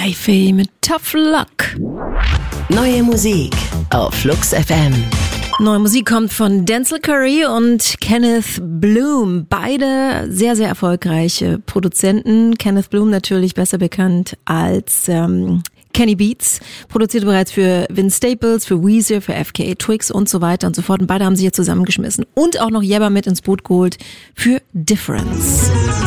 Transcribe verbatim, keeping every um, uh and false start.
Leify mit Tough Luck. Neue Musik auf Flux F M. Neue Musik kommt von Denzel Curry und Kenneth Bloom. Beide sehr, sehr erfolgreiche Produzenten. Kenneth Bloom natürlich besser bekannt als ähm, Kenny Beats, produzierte bereits für Vince Staples, für Weezer, für F K A Twigs und so weiter und so fort. Und beide haben sich jetzt zusammengeschmissen und auch noch Yebba mit ins Boot geholt für Difference.